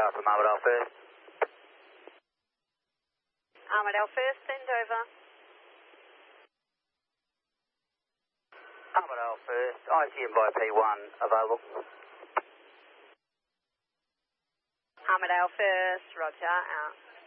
from Armadale First. Armadale First, send over. Armadale First, ICM by P1 available. Armadale First, roger, out.